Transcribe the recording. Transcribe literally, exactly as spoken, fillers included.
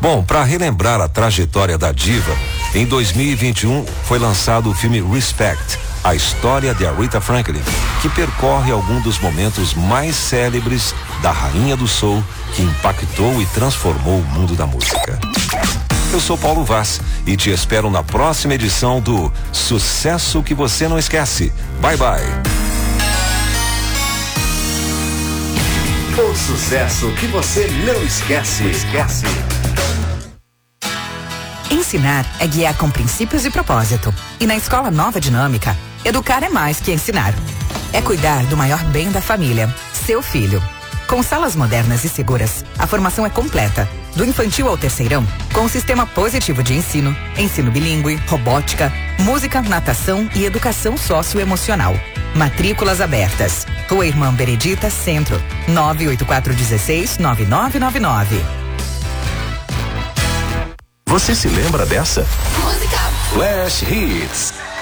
Bom, para relembrar a trajetória da diva, em dois mil e vinte e um foi lançado o filme Respect, a história de Aretha Franklin, que percorre alguns dos momentos mais célebres da rainha do soul, que impactou e transformou o mundo da música. Eu sou Paulo Vaz e te espero na próxima edição do Sucesso que Você Não Esquece. Bye, bye. O sucesso que você não esquece. Esquece. Ensinar é guiar com princípios e propósito. E na Escola Nova Dinâmica, educar é mais que ensinar. É cuidar do maior bem da família, seu filho. Com salas modernas e seguras, a formação é completa. Do infantil ao terceirão, com um sistema positivo de ensino, ensino bilíngue, robótica, música, natação e educação socioemocional. Matrículas abertas. Rua Irmã Benedita, Centro. nove oito quatro um seis, nove nove nove nove. Você se lembra dessa? Música Flash Hits.